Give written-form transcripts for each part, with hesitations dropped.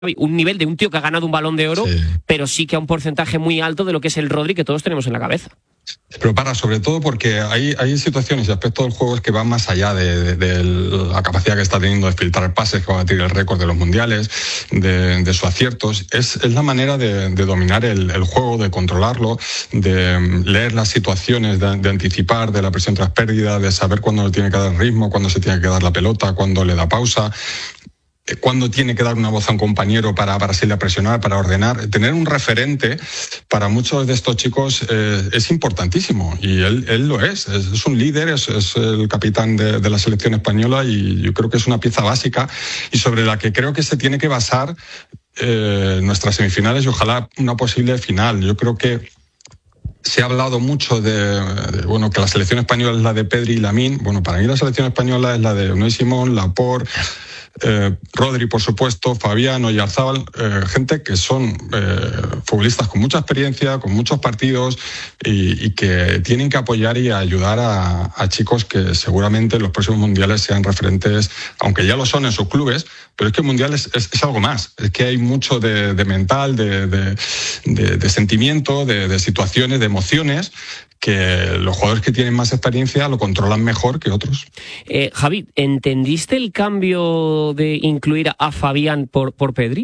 un nivel de un tío que ha ganado un Balón de Oro, Sí. pero sí que a un porcentaje muy alto de lo que es el Rodri que todos tenemos en la cabeza. Pero sobre todo porque hay situaciones y aspectos del juego que van más allá de la capacidad que está teniendo de filtrar pases, que va a batir el récord de los mundiales, de sus aciertos. Es la manera de dominar el juego, de controlarlo, de leer las situaciones, de anticipar, de la presión tras pérdida, de saber cuándo le tiene que dar ritmo, cuándo se tiene que dar la pelota, cuándo le da pausa, cuándo tiene que dar una voz a un compañero para salir a presionar, para ordenar. Tener un referente para muchos de estos chicos es importantísimo, y él lo es un líder, es el capitán de la selección española, y yo creo que es una pieza básica y sobre la que creo que se tiene que basar nuestras semifinales y ojalá una posible final. Yo creo que se ha hablado mucho de que la selección española es la de Pedri y Lamine. Bueno, para mí la selección española es la de Unai Simón, Laporte, Rodri, por supuesto, Fabián, Oyarzábal, gente que son futbolistas con mucha experiencia, con muchos partidos y que tienen que apoyar y ayudar a chicos que seguramente en los próximos mundiales sean referentes, aunque ya lo son en sus clubes, pero es que el mundial es algo más. Es que hay mucho de mental, de sentimiento, de situaciones, de emociones, que los jugadores que tienen más experiencia lo controlan mejor que otros. Javi, ¿entendiste el cambio de incluir a Fabián por Pedri?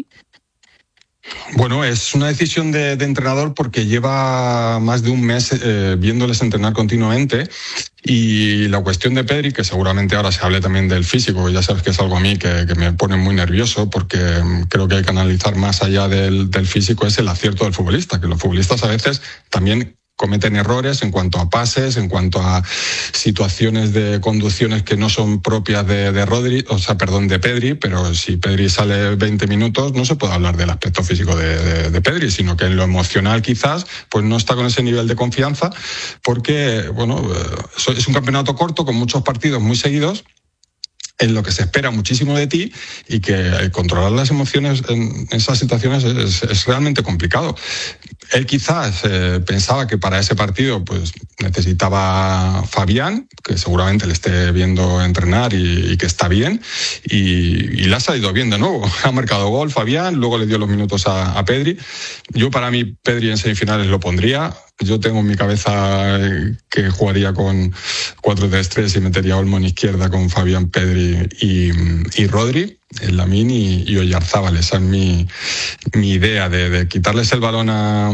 Bueno, es una decisión de entrenador porque lleva más de un mes viéndoles entrenar continuamente, y la cuestión de Pedri, que seguramente ahora se hable también del físico, ya sabes que es algo a mí que me pone muy nervioso porque creo que hay que analizar más allá del físico, es el acierto del futbolista, que los futbolistas a veces también cometen errores en cuanto a pases, en cuanto a situaciones de conducciones que no son propias de Pedri, pero si Pedri sale 20 minutos no se puede hablar del aspecto físico de Pedri, sino que en lo emocional quizás pues no está con ese nivel de confianza porque, es un campeonato corto con muchos partidos muy seguidos, en lo que se espera muchísimo de ti, y que controlar las emociones en esas situaciones es realmente complicado. Él quizás pensaba que para ese partido pues necesitaba Fabián, que seguramente le esté viendo entrenar y que está bien, y le ha salido bien de nuevo. Ha marcado gol Fabián, luego le dio los minutos a Pedri. Para mí, Pedri en semifinales lo pondría. Yo tengo en mi cabeza que jugaría con 4-3-3 y metería a Olmo en izquierda con Fabián, Pedri y Rodri, Lamine y Oyarzábal. Esa es mi idea de quitarles el balón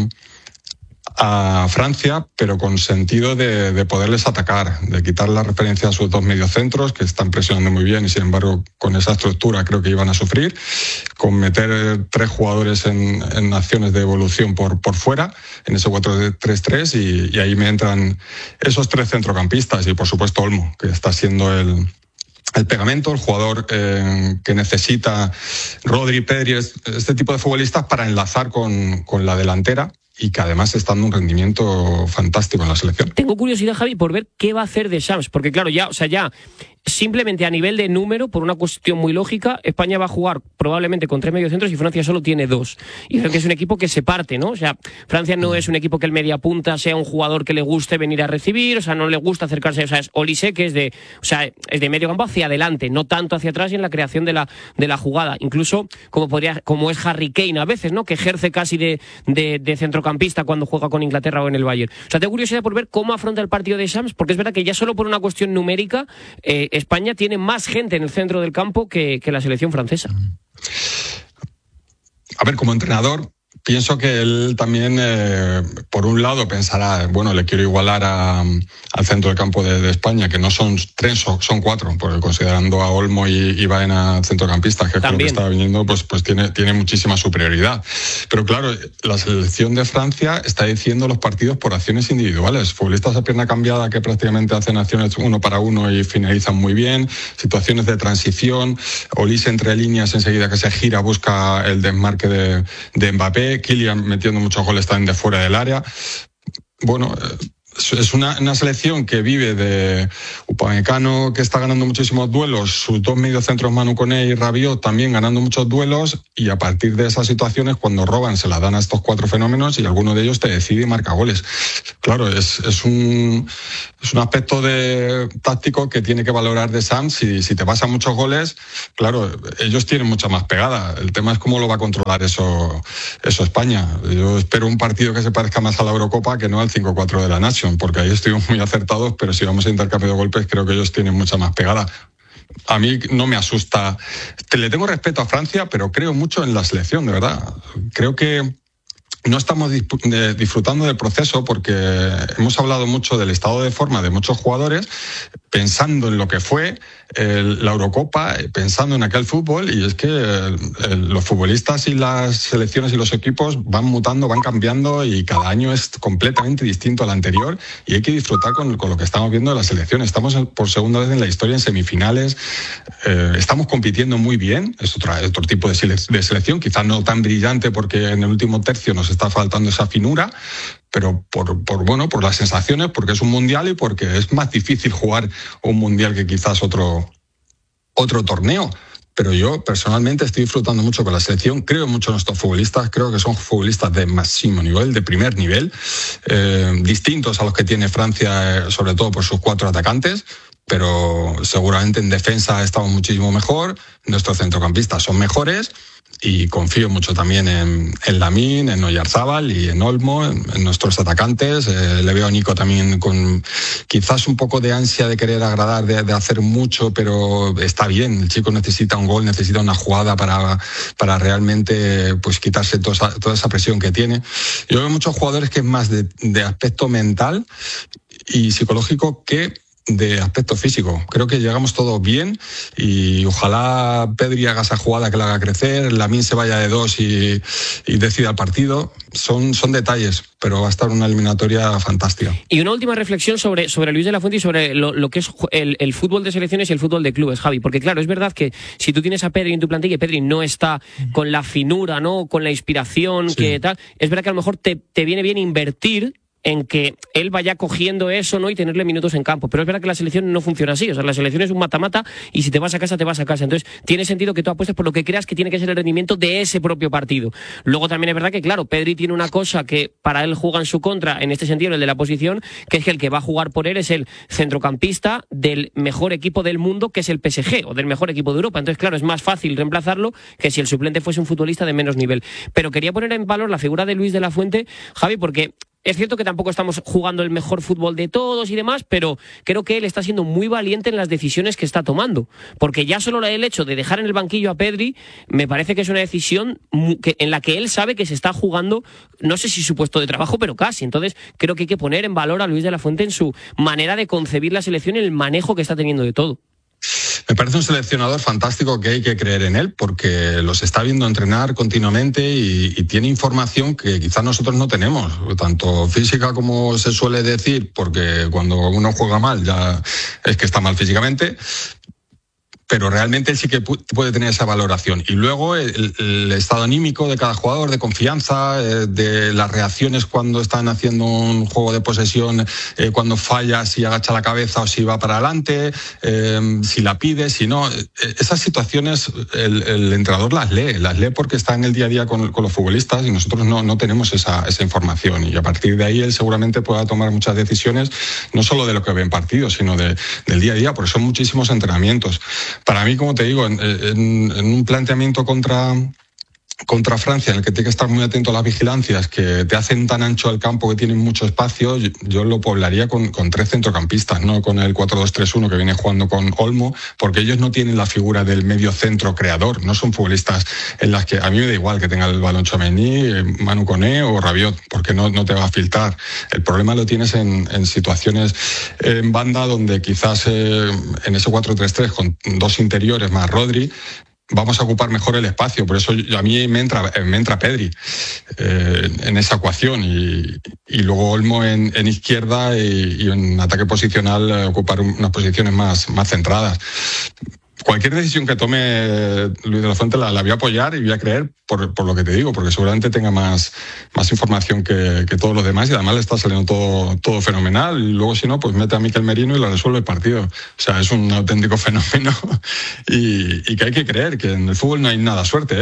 a Francia, pero con sentido de poderles atacar, de quitar la referencia a sus dos mediocentros, que están presionando muy bien y sin embargo con esa estructura creo que iban a sufrir, con meter 3 jugadores en acciones de evolución por fuera, en ese 4-3-3, y ahí me entran esos 3 centrocampistas y por supuesto Olmo, que está siendo el pegamento, el jugador que necesita Rodri, Pedri, este tipo de futbolistas para enlazar con la delantera, y que además está dando un rendimiento fantástico en la selección. Tengo curiosidad, Javi, por ver qué va a hacer Deschamps, porque claro, ya simplemente a nivel de número, por una cuestión muy lógica, España va a jugar probablemente con 3 mediocentros y Francia solo tiene 2. Y creo que es un equipo que se parte, ¿no? O sea, Francia no es un equipo que el mediapunta sea un jugador que le guste venir a recibir, o sea, no le gusta acercarse, o sea, es Olise, que es de medio campo hacia adelante, no tanto hacia atrás y en la creación de la jugada. Incluso como es Harry Kane a veces, ¿no? Que ejerce casi de centrocampista cuando juega con Inglaterra o en el Bayern. O sea, tengo curiosidad por ver cómo afronta el partido de Deschamps, porque es verdad que ya solo por una cuestión numérica España tiene más gente en el centro del campo que la selección francesa. A ver, como entrenador, pienso que él también, por un lado, pensará, le quiero igualar al centro del campo de España, que no son 3, son 4, porque considerando a Olmo y Baena centrocampistas, que es lo que estaba viniendo, pues tiene muchísima superioridad. Pero claro, la selección de Francia está diciendo los partidos por acciones individuales. Futbolistas a pierna cambiada que prácticamente hacen acciones 1 para 1 y finalizan muy bien, situaciones de transición, Olise entre líneas enseguida que se gira, busca el desmarque de Mbappé, Kylian metiendo muchos goles también de fuera del área. Es una selección que vive de Upamecano, que está ganando muchísimos duelos, sus dos mediocentros Manu Koné y Rabiot también ganando muchos duelos, y a partir de esas situaciones, cuando roban, se las dan a estos cuatro fenómenos y alguno de ellos te decide y marca goles. Claro, es un aspecto táctico que tiene que valorar de Sam. Si te pasan muchos goles, claro, ellos tienen mucha más pegada. El tema es cómo lo va a controlar eso España. Yo espero un partido que se parezca más a la Eurocopa que no al 5-4 de la Nation, porque ahí estuvimos muy acertados, pero si vamos a intercambio de golpes, creo que ellos tienen mucha más pegada. A mí no me asusta. Le tengo respeto a Francia, pero creo mucho en la selección, de verdad. Creo que no estamos disfrutando del proceso, porque hemos hablado mucho del estado de forma de muchos jugadores, pensando en lo que fue la Eurocopa, pensando en aquel fútbol, y es que los futbolistas y las selecciones y los equipos van mutando, van cambiando, y cada año es completamente distinto al anterior, y hay que disfrutar con lo que estamos viendo de la selección. Estamos por segunda vez en la historia en semifinales, estamos compitiendo muy bien, es otro tipo de selección, quizás no tan brillante porque en el último tercio nos está faltando esa finura, pero por las sensaciones, porque es un mundial y porque es más difícil jugar un mundial que quizás otro torneo. Pero yo personalmente estoy disfrutando mucho con la selección, creo mucho en nuestros futbolistas, creo que son futbolistas de máximo nivel, de primer nivel, distintos a los que tiene Francia, sobre todo por sus cuatro atacantes, pero seguramente en defensa estamos muchísimo mejor, nuestros centrocampistas son mejores, y confío mucho también en Lamine, en Oyarzabal y en Olmo, en nuestros atacantes. Le veo a Nico también con quizás un poco de ansia de querer agradar, de hacer mucho, pero está bien. El chico necesita un gol, necesita una jugada para realmente pues quitarse toda esa presión que tiene. Yo veo muchos jugadores que es más de aspecto mental y psicológico que de aspecto físico. Creo que llegamos todos bien, y ojalá Pedri haga esa jugada que la haga crecer, Lamine se vaya de dos y decida el partido. Son detalles, pero va a estar una eliminatoria fantástica. Y una última reflexión sobre Luis de la Fuente y sobre lo que es el fútbol de selecciones y el fútbol de clubes, Javi, porque claro, es verdad que si tú tienes a Pedri en tu plantilla y Pedri no está con la finura, ¿no?, con la inspiración, sí, que tal, es verdad que a lo mejor te viene bien invertir en que él vaya cogiendo eso, ¿no?, y tenerle minutos en campo. Pero es verdad que la selección no funciona así. O sea, la selección es un mata-mata, y si te vas a casa, te vas a casa. Entonces, tiene sentido que tú apuestes por lo que creas que tiene que ser el rendimiento de ese propio partido. Luego también es verdad que, claro, Pedri tiene una cosa que para él juega en su contra, en este sentido, el de la posición, que es que el que va a jugar por él es el centrocampista del mejor equipo del mundo, que es el PSG, o del mejor equipo de Europa. Entonces, claro, es más fácil reemplazarlo que si el suplente fuese un futbolista de menos nivel. Pero quería poner en valor la figura de Luis de la Fuente, Javi, porque es cierto que tampoco estamos jugando el mejor fútbol de todos y demás, pero creo que él está siendo muy valiente en las decisiones que está tomando. Porque ya solo el hecho de dejar en el banquillo a Pedri me parece que es una decisión en la que él sabe que se está jugando, no sé si su puesto de trabajo, pero casi. Entonces creo que hay que poner en valor a Luis de la Fuente en su manera de concebir la selección y el manejo que está teniendo de todo. Me parece un seleccionador fantástico, que hay que creer en él, porque los está viendo entrenar continuamente y tiene información que quizás nosotros no tenemos, tanto física como se suele decir, porque cuando uno juega mal ya es que está mal físicamente, pero realmente él sí que puede tener esa valoración. Y luego el estado anímico de cada jugador, de confianza, de las reacciones cuando están haciendo un juego de posesión, cuando falla, si agacha la cabeza o si va para adelante, si la pide, si no. Esas situaciones el entrenador las lee porque está en el día a día con los futbolistas, y nosotros no tenemos esa información. Y a partir de ahí él seguramente pueda tomar muchas decisiones, no solo de lo que ve en partidos, sino del día a día, porque son muchísimos entrenamientos. Para mí, como te digo, en un planteamiento contra Francia, en el que tiene que estar muy atento a las vigilancias, que te hacen tan ancho el campo, que tienen mucho espacio, yo lo poblaría con 3 centrocampistas, no con el 4-2-3-1 que viene jugando con Olmo, porque ellos no tienen la figura del medio centro creador, no son futbolistas en las que a mí me da igual que tenga el balón Tchouaméni, Manu Koné o Rabiot, porque no te va a filtrar. El problema lo tienes en situaciones en banda, donde quizás en ese 4-3-3 con 2 interiores más Rodri, vamos a ocupar mejor el espacio. Por eso a mí me entra Pedri en esa ecuación, y luego Olmo en izquierda y en ataque posicional ocupar unas posiciones más centradas. cualquier decisión que tome Luis de la Fuente la voy a apoyar y voy a creer por lo que te digo, porque seguramente tenga más información que todos los demás y además le está saliendo todo fenomenal. Y luego, si no, pues mete a Mikel Merino y lo resuelve el partido. O sea, es un auténtico fenómeno y que hay que creer que en el fútbol no hay nada suerte,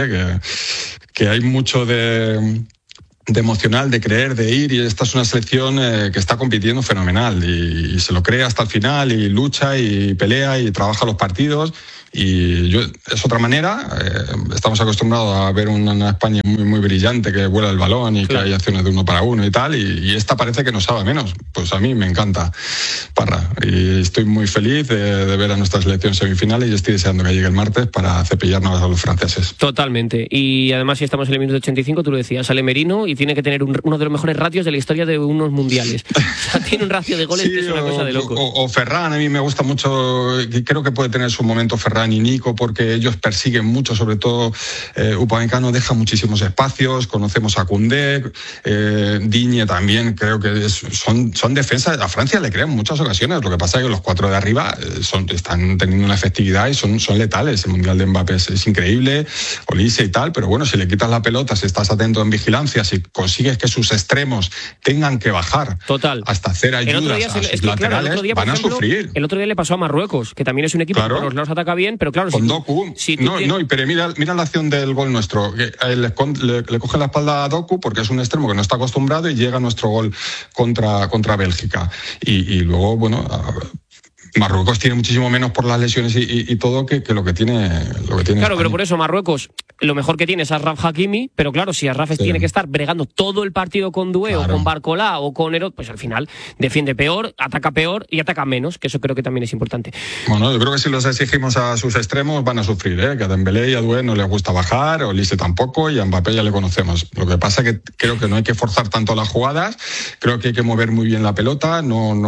que hay mucho de emocional, de creer, de ir, y esta es una selección que está compitiendo fenomenal y se lo cree hasta el final y lucha y pelea y trabaja los partidos. Y es otra manera. Estamos acostumbrados a ver una España muy, muy brillante, que vuela el balón y claro, que hay acciones de 1 para 1 y tal, y esta parece que nos sabe menos. Pues a mí me encanta, Parra, y estoy muy feliz de ver a nuestra selección semifinales y estoy deseando que llegue el martes para cepillarnos a los franceses. Totalmente. Y además, si estamos en el minuto 85, tú lo decías, sale Merino y tiene que tener uno de los mejores ratios de la historia de unos mundiales. O sea, tiene un ratio de goles que es una cosa de locos. O Ferran, a mí me gusta mucho, creo que puede tener su momento Ferran y Nico, porque ellos persiguen mucho, sobre todo Upamecano deja muchísimos espacios, conocemos a Koundé, Digne también, creo que son defensas. A Francia le crean muchas ocasiones, lo que pasa es que los 4 de arriba están teniendo una efectividad y son letales. El Mundial de Mbappé es increíble, Olise y tal, pero bueno, si le quitas la pelota, si estás atento en vigilancia, si consigues que sus extremos tengan que bajar hasta hacer ayudas a sus laterales, van a sufrir. El otro día le pasó a Marruecos, que también es un equipo que por los lados ataca bien, pero claro, con Doku. Pero mira la acción del gol nuestro. Que le coge la espalda a Doku porque es un extremo que no está acostumbrado y llega nuestro gol contra Bélgica. Y luego, bueno, Marruecos tiene muchísimo menos por las lesiones y todo que lo que tiene. Claro, España. Pero por eso Marruecos lo mejor que tiene es Achraf Hakimi, pero claro, si Achraf tiene que estar bregando todo el partido con Doué o con Barcola o con Herod, pues al final defiende peor, ataca peor y ataca menos, que eso creo que también es importante. Bueno, yo creo que si los exigimos a sus extremos van a sufrir, que a Dembélé y a Doué no les gusta bajar, a Olise tampoco, y a Mbappé ya le conocemos. Lo que pasa es que creo que no hay que forzar tanto las jugadas, creo que hay que mover muy bien la pelota,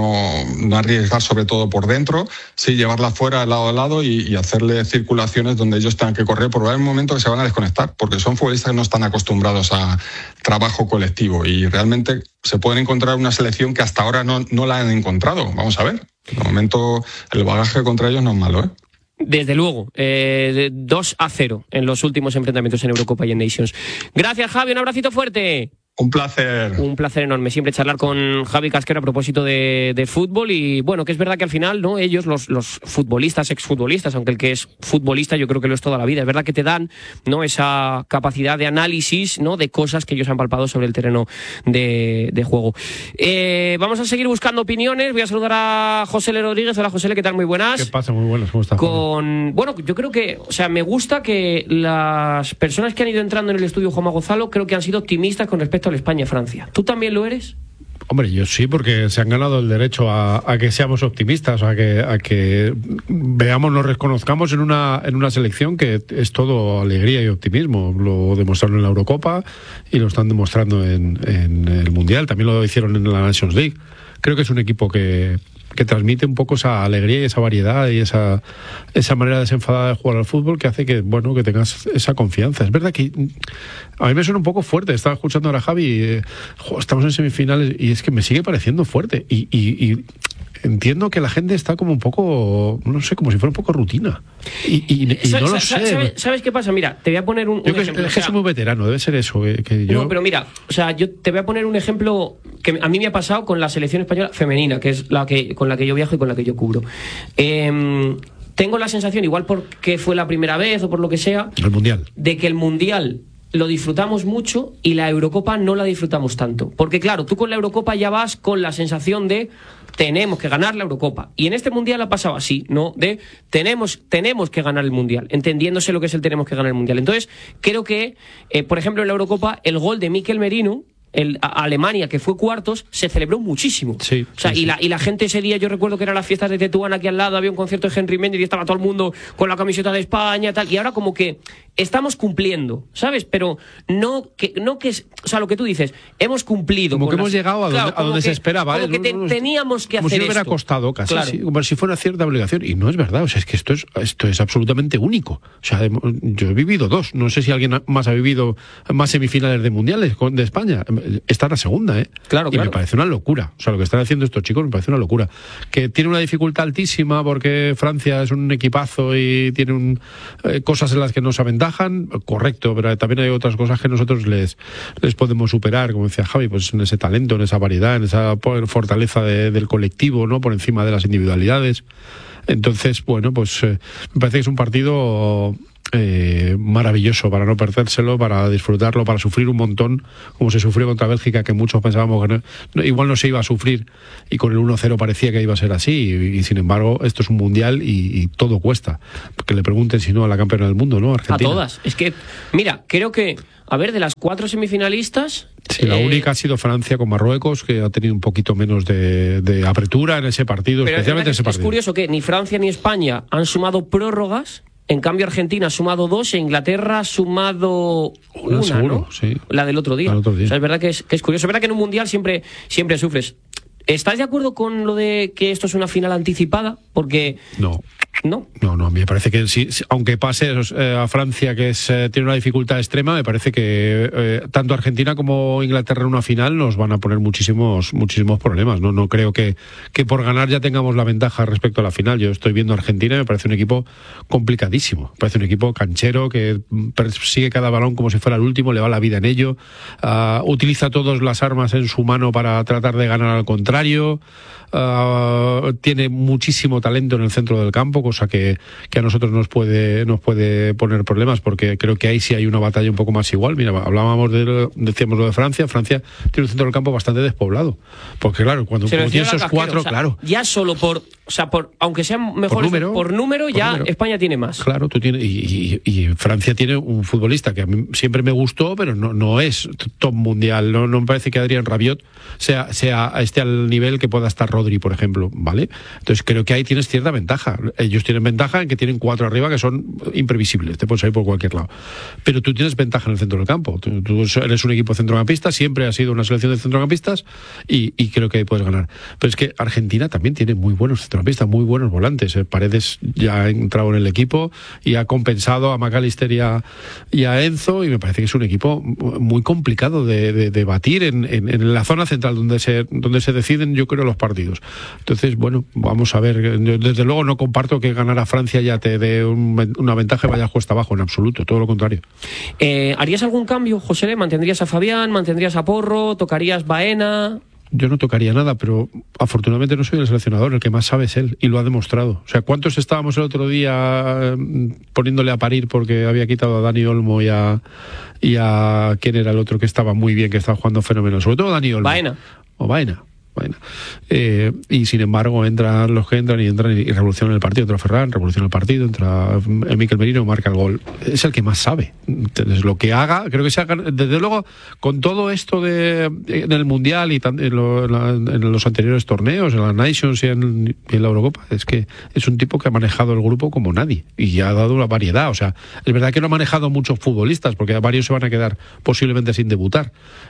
no arriesgar sobre todo por dentro, sí llevarla fuera lado a lado y hacerle circulaciones donde ellos tengan que correr, porque va a haber un momento que se van a desconectar, porque son futbolistas que no están acostumbrados a trabajo colectivo y realmente se pueden encontrar una selección que hasta ahora no la han encontrado. Vamos a ver. De momento el bagaje contra ellos no es malo, Desde luego, 2-0 en los últimos enfrentamientos en Eurocopa y en Nations. Gracias, Javi, un abracito fuerte. Un placer. Un placer enorme siempre charlar con Javi Casquero a propósito de fútbol y bueno, que es verdad que al final, ¿no? Ellos, los futbolistas, exfutbolistas, aunque el que es futbolista yo creo que lo es toda la vida, es verdad que te dan, ¿no? Esa capacidad de análisis, ¿no? De cosas que ellos han palpado sobre el terreno de juego. Vamos a seguir buscando opiniones. Voy a saludar a José L. Rodríguez. Hola, José L., ¿qué tal? Muy buenas. ¿Qué pasa? Muy buenas, ¿cómo estás? Bueno, yo creo que, o sea, me gusta que las personas que han ido entrando en el estudio Juanma Gonzalo creo que han sido optimistas con respecto a la España-Francia. ¿Tú también lo eres? Hombre, yo sí, porque se han ganado el derecho a que seamos optimistas, a que veamos, nos reconozcamos en una selección que es todo alegría y optimismo. Lo demostraron en la Eurocopa y lo están demostrando en el Mundial. También lo hicieron en la Nations League. Creo que es un equipo que transmite un poco esa alegría y esa variedad y esa manera desenfadada de jugar al fútbol que hace que tengas esa confianza. Es verdad que a mí me suena un poco fuerte. Estaba escuchando ahora a Javi, estamos en semifinales y es que me sigue pareciendo fuerte y entiendo que la gente está como un poco, no sé, como si fuera un poco rutina. Y no lo sé. ¿Sabes qué pasa? Mira, te voy a poner un ejemplo. Es que soy muy veterano, debe ser eso. Que yo... No, pero mira, o sea, yo te voy a poner un ejemplo que a mí me ha pasado con la selección española femenina, que es con la que yo viajo y con la que yo cubro. Tengo la sensación, igual porque fue la primera vez o por lo que sea, el Mundial, de que el Mundial lo disfrutamos mucho y la Eurocopa no la disfrutamos tanto. Porque claro, tú con la Eurocopa ya vas con la sensación de tenemos que ganar la Eurocopa. Y en este Mundial ha pasado así, ¿no? De tenemos que ganar el Mundial, entendiéndose lo que es el tenemos que ganar el Mundial. Entonces, creo que, por ejemplo, en la Eurocopa, el gol de Mikel Merino, a Alemania, que fue cuartos, se celebró muchísimo. Sí, o sea, sí, y la gente ese día, yo recuerdo que eran las fiestas de Tetuán aquí al lado, había un concierto de Henry Méndez y estaba todo el mundo con la camiseta de España, tal, y ahora como que estamos cumpliendo, ¿sabes? Pero no que o sea, lo que tú dices, hemos cumplido. Como que hemos llegado a donde se esperaba. Como que teníamos que hacer esto. Como si no hubiera costado casi, claro. Sí, como si fuera cierta obligación. Y no es verdad, o sea, es que esto es absolutamente único. O sea, yo he vivido 2, no sé si alguien más ha vivido más semifinales de mundiales de España. están a segunda, Claro, y me parece una locura. O sea, lo que están haciendo estos chicos me parece una locura. Que tiene una dificultad altísima porque Francia es un equipazo y tiene cosas en las que nos aventajan, correcto, pero también hay otras cosas que nosotros les podemos superar, como decía Javi, pues en ese talento, en esa variedad, en esa fortaleza del colectivo, ¿no? Por encima de las individualidades. Entonces, bueno, pues me parece que es un partido maravilloso para no perdérselo, para disfrutarlo, para sufrir un montón, como se sufrió contra Bélgica, que muchos pensábamos que igual no se iba a sufrir, y con el 1-0 parecía que iba a ser así, y sin embargo esto es un mundial y todo cuesta. Que le pregunten si no a la campeona del mundo, ¿no? Argentina. A todas. Es que, mira, creo que, a ver, de las 4 semifinalistas... Sí, la única ha sido Francia con Marruecos, que ha tenido un poquito menos de apertura en ese partido, pero especialmente en ese partido. Es curioso que ni Francia ni España han sumado prórrogas. En cambio, Argentina ha sumado 2 e Inglaterra ha sumado una, seguro, ¿no? Sí. La del otro día. O sea, es verdad que es curioso. Es verdad que en un mundial siempre sufres. ¿Estás de acuerdo con lo de que esto es una final anticipada? Porque... No. ¿No? No, me parece que sí, aunque pase a Francia, que tiene una dificultad extrema, me parece que tanto Argentina como Inglaterra en una final nos van a poner muchísimos problemas. No creo que por ganar ya tengamos la ventaja respecto a la final. Yo estoy viendo a Argentina y me parece un equipo complicadísimo. Me parece un equipo canchero que persigue cada balón como si fuera el último, le va la vida en ello, utiliza todas las armas en su mano para tratar de ganar al contrario. Tiene muchísimo talento en el centro del campo, cosa que a nosotros nos puede poner problemas, porque creo que ahí sí hay una batalla un poco más igual. Mira, decíamos lo de Francia. Francia tiene un centro del campo bastante despoblado, porque claro, cuando tienes esos 4, claro, ya solo aunque sean mejores por número, España tiene más. Claro, tú tienes y Francia tiene un futbolista que a mí siempre me gustó, pero no es top mundial. No me parece que Adrien Rabiot esté al nivel que pueda estar Rodri, por ejemplo, ¿vale? Entonces creo que ahí tienes cierta ventaja. Ellos tienen ventaja en que tienen 4 arriba que son imprevisibles, te puedes salir por cualquier lado. Pero tú tienes ventaja en el centro del campo. Tú eres un equipo centrocampista, siempre has sido una selección de centrocampistas y creo que ahí puedes ganar. Pero es que Argentina también tiene muy buenos centrocampistas, muy buenos volantes. Paredes ya ha entrado en el equipo y ha compensado a McAllister y a Enzo, y me parece que es un equipo muy complicado de batir en la zona central donde se deciden, yo creo, los partidos. Entonces, bueno, vamos a ver. Yo, desde luego, no comparto que ganar a Francia ya te dé una ventaja y vayas cuesta abajo, en absoluto, todo lo contrario. ¿Harías algún cambio, José? ¿Mantendrías a Fabián? ¿Mantendrías a Porro? ¿Tocarías Baena? Yo no tocaría nada, pero afortunadamente no soy el seleccionador, el que más sabe es él, y lo ha demostrado. O sea, ¿cuántos estábamos el otro día poniéndole a parir porque había quitado a Dani Olmo y a ¿quién era el otro que estaba muy bien, que estaba jugando fenomenal? Sobre todo Dani Olmo. Baena. Bueno, y sin embargo entran los que entran y revolucionan el partido. Entra Ferran, revoluciona el partido, entra el Mikel Merino, marca el gol. Es el que más sabe. Entonces, lo que haga, creo que se haga, desde luego, con todo esto en el Mundial y en los anteriores torneos, en la Nations y en la Eurocopa, es que es un tipo que ha manejado el grupo como nadie y ha dado una variedad. O sea, es verdad que no ha manejado muchos futbolistas, porque varios se van a quedar posiblemente sin debutar.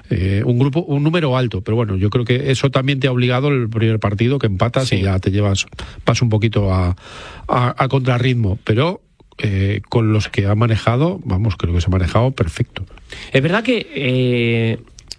Un número alto, pero bueno, yo creo que eso también te ha obligado el primer partido, que empatas y ya te vas un poquito a contrarritmo, pero con los que ha manejado, creo que se ha manejado perfecto. Es verdad que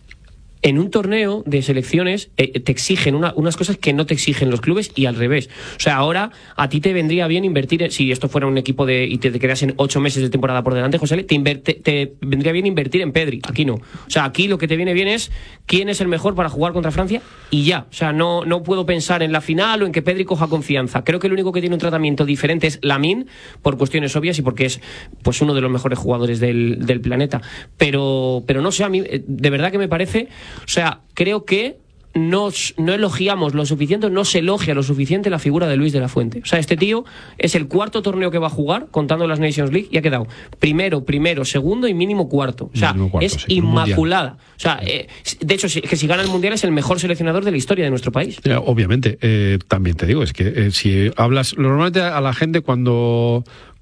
en un torneo de selecciones te exigen unas cosas que no te exigen los clubes y al revés. O sea, ahora a ti te vendría bien invertir, si esto fuera un equipo y te quedas en 8 meses de temporada por delante, José, te vendría bien invertir en Pedri. Aquí no. O sea, aquí lo que te viene bien es quién es el mejor para jugar contra Francia y ya. O sea, no puedo pensar en la final o en que Pedri coja confianza. Creo que el único que tiene un tratamiento diferente es Lamine, por cuestiones obvias y porque es pues uno de los mejores jugadores del planeta. Pero no sé, a mí de verdad que me parece... O sea, creo que no elogiamos lo suficiente, no se elogia lo suficiente la figura de Luis de la Fuente. O sea, este tío es el 4º torneo que va a jugar, contando las Nations League, y ha quedado primero, segundo y mínimo cuarto. O sea, es inmaculada. O sea, de hecho, que si gana el Mundial es el mejor seleccionador de la historia de nuestro país. Obviamente, también te digo, es que si hablas... Normalmente a la gente cuando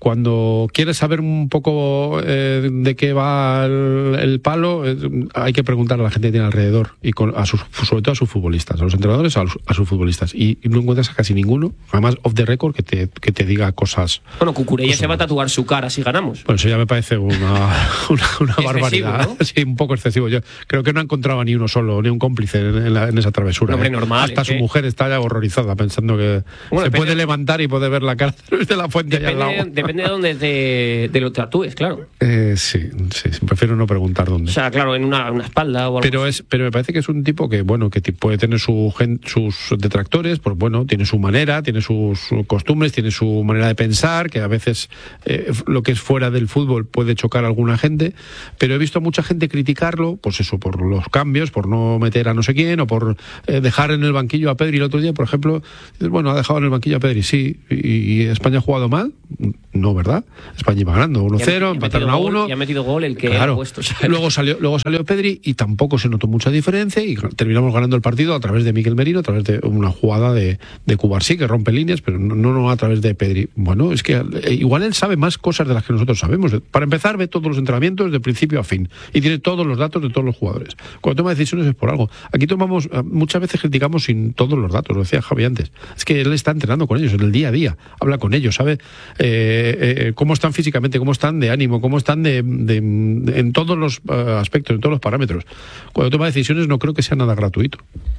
cuando quieres saber un poco de qué va el palo, hay que preguntar a la gente que tiene alrededor, y sobre todo a sus futbolistas, a los entrenadores, a sus futbolistas. Y no encuentras a casi ninguno, además off the record, que te diga cosas. Bueno, Cucurella se va a tatuar su cara si ganamos. Bueno, eso ya me parece una barbaridad, ¿no? Sí, un poco excesivo. Yo creo que no ha encontrado a ni uno solo, ni un cómplice en esa travesura. No, hombre, normal. Hasta su mujer está ya horrorizada, pensando que se puede levantar y puede ver la cara de la fuente allá al lado. Depende de dónde te lo tatúes, claro. Sí, prefiero no preguntar dónde. O sea, claro, en una espalda o algo así. Pero me parece que es un tipo que puede tener sus detractores, pues bueno, tiene su manera, tiene sus costumbres, tiene su manera de pensar, que a veces lo que es fuera del fútbol puede chocar a alguna gente, pero he visto a mucha gente criticarlo, pues eso, por los cambios, por no meter a no sé quién, o por dejar en el banquillo a Pedri el otro día, por ejemplo. Bueno, ha dejado en el banquillo a Pedri, sí, y España ha jugado mal. No, ¿verdad? España iba ganando 1-0, empataron a 1. Y ha metido gol el que claro. ha puesto. Luego salió Pedri y tampoco se notó mucha diferencia, y terminamos ganando el partido a través de Mikel Merino, a través de una jugada de Cubarsí, que rompe líneas, pero no a través de Pedri. Bueno, es que igual él sabe más cosas de las que nosotros sabemos. Para empezar, ve todos los entrenamientos de principio a fin y tiene todos los datos de todos los jugadores. Cuando toma decisiones es por algo. Aquí muchas veces criticamos sin todos los datos, lo decía Javi antes. Es que él está entrenando con ellos en el día a día, habla con ellos, sabe cómo están físicamente, cómo están de ánimo, cómo están en todos los aspectos, en todos los parámetros. Cuando toma decisiones no creo que sea nada gratuito.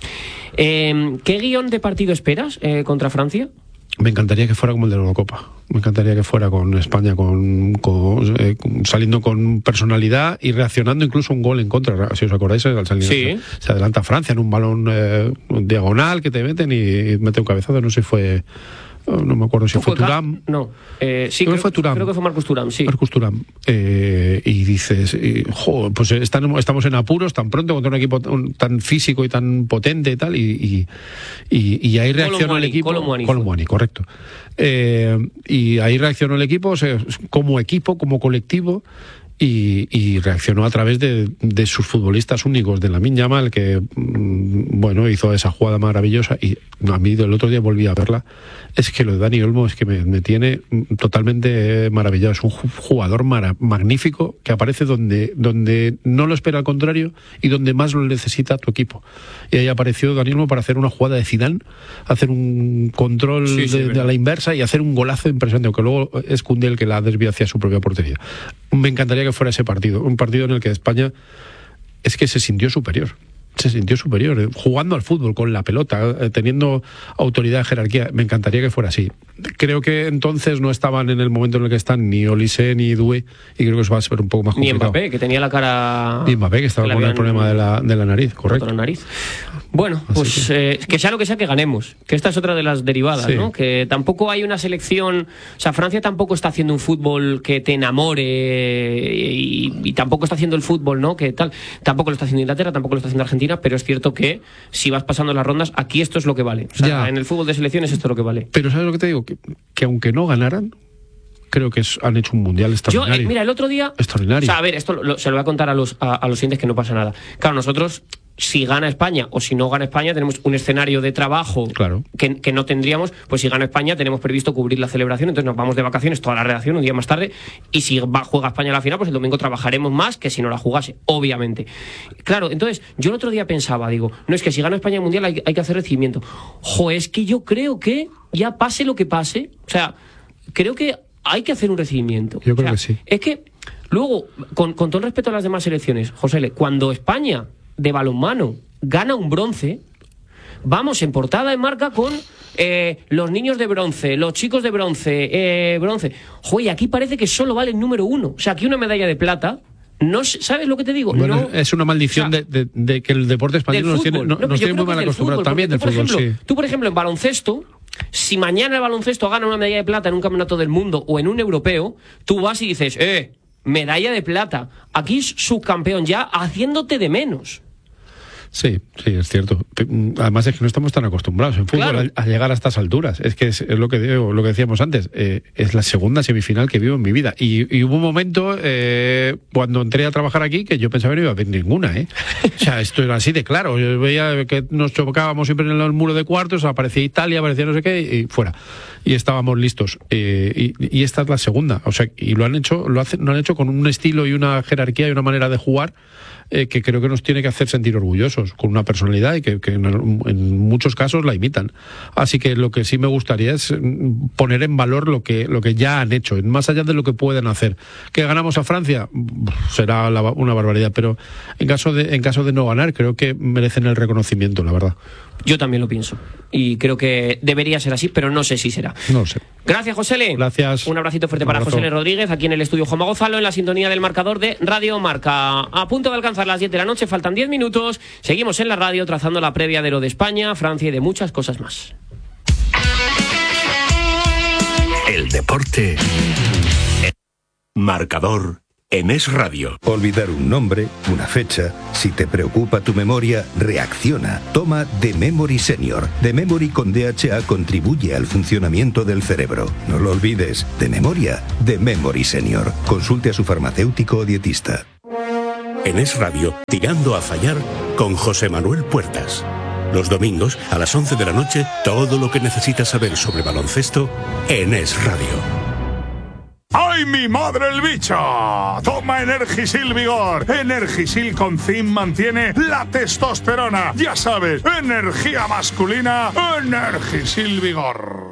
¿Qué guión de partido esperas contra Francia? Me encantaría que fuera como el de la Eurocopa. Me encantaría que fuera con España saliendo con personalidad y reaccionando incluso a un gol en contra. Si os acordáis, se adelanta Francia en un balón diagonal que te meten y mete un cabezazo. No sé si fue... No me acuerdo si fue Thuram. No, sí, creo que fue Thuram. Creo que fue Marcus Thuram, sí. Marcus Thuram. Y dices, pues estamos en apuros tan pronto contra un equipo tan físico y tan potente y tal, y ahí reaccionó el equipo. Kolo Muani, correcto. Y ahí reaccionó el equipo, como equipo, como colectivo. Y reaccionó a través de sus futbolistas únicos, de Lamine Yamal, que hizo esa jugada maravillosa. Y a mí el otro día volví a verla. Es que lo de Dani Olmo es que me tiene totalmente maravillado. Es un jugador magnífico, que aparece donde no lo espera al contrario y donde más lo necesita tu equipo. Y ahí apareció Dani Olmo para hacer una jugada de Zidane, hacer un control de la inversa y hacer un golazo impresionante, aunque luego es Koundé el que la desvía hacia su propia portería. Me encantaría que fuera ese partido, un partido en el que España es que se sintió superior, jugando al fútbol con la pelota, teniendo autoridad, jerarquía. Me encantaría que fuera así. Creo que entonces no estaban en el momento en el que están ni Olise ni Doué, y creo que eso va a ser un poco más complicado. Ni Mbappé, que tenía la cara... Ni Mbappé, que estaba con el problema de la nariz, correcto. La nariz. Bueno, pues que sea lo que sea, que ganemos. Que esta es otra de las derivadas, ¿no? Que tampoco hay una selección... O sea, Francia tampoco está haciendo un fútbol que te enamore y tampoco está haciendo el fútbol, ¿no? Que tal. Tampoco lo está haciendo Inglaterra, tampoco lo está haciendo Argentina, pero es cierto que si vas pasando las rondas, aquí esto es lo que vale. O sea, en el fútbol de selecciones esto es lo que vale. Pero ¿sabes lo que te digo? Que aunque no ganaran, creo que han hecho un mundial extraordinario. Mira, el otro día... Extraordinario. O sea, a ver, esto se lo voy a contar a los siguientes, que no pasa nada. Claro, nosotros, si gana España o si no gana España, tenemos un escenario de trabajo que no tendríamos. Pues si gana España, tenemos previsto cubrir la celebración, entonces nos vamos de vacaciones toda la redacción un día más tarde, y si juega España a la final, pues el domingo trabajaremos más que si no la jugase, obviamente. Claro, entonces, yo el otro día pensaba, digo, no, es que si gana España el mundial hay que hacer recibimiento. Es que yo creo que ya pase lo que pase, o sea, creo que hay que hacer un recibimiento. Yo creo que sí. Es que luego, con todo el respeto a las demás selecciones, José, cuando España de balonmano gana un bronce, vamos en portada de Marca con los niños de bronce, los chicos de bronce, y aquí parece que solo vale el número 1. O sea, aquí una medalla de plata... No, ¿sabes lo que te digo? Bueno, no, es una maldición, o sea, de que el deporte español nos tiene muy mal acostumbrados. También del fútbol, sí. Tú, por ejemplo, en baloncesto, si mañana el baloncesto gana una medalla de plata en un campeonato del mundo o en un europeo, tú vas y dices, medalla de plata. Aquí es subcampeón ya, haciéndote de menos. Sí, es cierto. Además es que no estamos tan acostumbrados en fútbol Claro. a llegar a estas alturas. Es que es lo que digo, lo que decíamos antes. Es la segunda semifinal que vivo en mi vida. Y hubo un momento cuando entré a trabajar aquí que yo pensaba que no iba a haber ninguna. O sea, esto era así de claro. Yo veía que nos chocábamos siempre en el muro de cuartos, aparecía Italia, aparecía no sé qué, y fuera. Y estábamos listos. Y esta es la segunda. O sea, y lo han hecho con un estilo y una jerarquía y una manera de jugar que creo que nos tiene que hacer sentir orgullosos, con una personalidad y que en muchos casos la imitan. Así que lo que sí me gustaría es poner en valor lo que ya han hecho, más allá de lo que pueden hacer. ¿Que ganamos a Francia? Será una barbaridad, pero en caso de no ganar, creo que merecen el reconocimiento, la verdad. Yo también lo pienso. Y creo que debería ser así, pero no sé si será. No lo sé. Gracias, Josele. Gracias. Un abracito fuerte para Josele Rodríguez, aquí en el estudio Juanma Gonzalo, en la sintonía del marcador de Radio Marca. A punto de alcanzar las 10 de la noche, faltan 10 minutos. Seguimos en la radio trazando la previa de lo de España, Francia y de muchas cosas más. El deporte. Marcador en Es Radio. Olvidar un nombre, una fecha. Si te preocupa tu memoria, reacciona. Toma The Memory Senior. The Memory con DHA contribuye al funcionamiento del cerebro. No lo olvides. De memoria, The Memory Senior. Consulte a su farmacéutico o dietista. En Es Radio, Tirando a Fallar con José Manuel Puertas. Los domingos a las 11 de la noche, todo lo que necesitas saber sobre baloncesto en Es Radio. ¡Ay, mi madre el bicho! Toma Energisil Vigor. Energisil con zinc mantiene la testosterona. Ya sabes, energía masculina, Energisil Vigor.